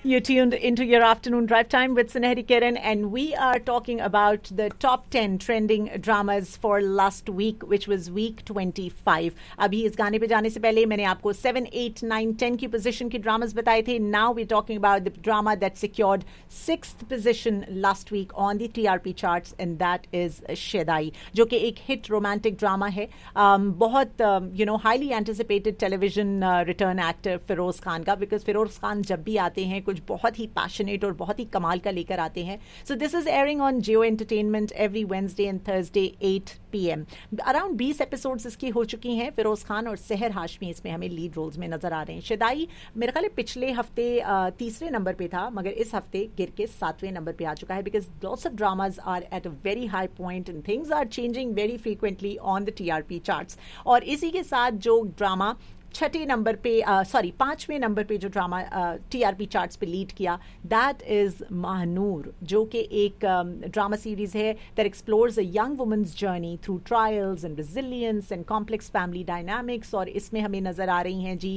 You're tuned into your afternoon drive time with Sunehri Kiran, and we are talking about the top 10 trending dramas for last week, which was week 25. अभी इस गाने पे जाने से पहले मैंने आपको 7, 8, 9, 10 की पोजीशन के dramas बताए थे. Now we're talking about the drama that secured 6th position last week on the TRP charts, and that is Shaidai, जो कि एक hit romantic drama है. बहुत highly anticipated television return actor Firoz Khan का, because फिरोज खान जब भी आते हैं कुछ बहुत ही पैशनेट और बहुत ही कमाल का लेकर आते हैं. So this is earring on Jio entertainment every Wednesday and Thursday 8 PM. Around 20 episodes इसकी हो चुकी हैं. फिरोज खान और सहर हाशमी इसमें हमें लीड रोल्स में नजर आ रहे हैं. शादाई मेरे ख्याल पिछले हफ्ते तीसरे नंबर पे था, मगर इस हफ्ते गिर के 7वें नंबर पे आ चुका है, because lots of dramas are at a very high point and things are changing very frequently on the TRP charts. और इसी के साथ जो ड्रामा छठे नंबर पे 5वें नंबर पे जो ड्रामा TRP चार्ट्स पे लीड किया, दैट इज महानूर, जो कि एक ड्रामा सीरीज है that explores a young women's journey through trials and resilience and complex family dynamics. और इसमें हमें नजर आ रही हैं जी,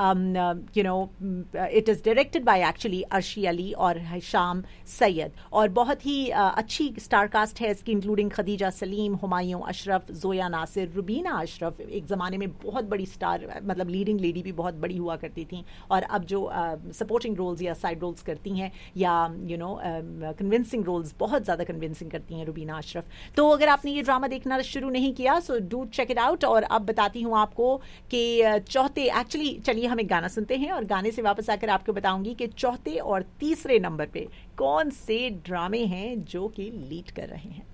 it is directed by actually Arshi Ali और हिशाम सैयद, और बहुत ही अच्छी स्टार कास्ट है इसकी, इंक्लूडिंग खदीजा सलीम, हुमायूं अशरफ, जोया नासिर, रुबीना अशरफ. एक जमाने में बहुत बड़ी स्टार, मतलब लीडिंग लेडी भी बहुत बड़ी हुआ करती थी, और अब जो सपोर्टिंग रोल्स या साइड रोल्स करती हैं या कन्विंसिंग रोल्स बहुत ज़्यादा कन्विंसिंग करती हैं रुबीना अशरफ. तो अगर आपने ये ड्रामा देखना शुरू नहीं किया, so do check it out. और अब बताती हूँ आपको कि चलिए हम एक गाना सुनते हैं, और गाने से वापस आकर आपको बताऊंगी कि चौथे और तीसरे नंबर पे कौन से ड्रामे हैं जो कि लीड कर रहे हैं.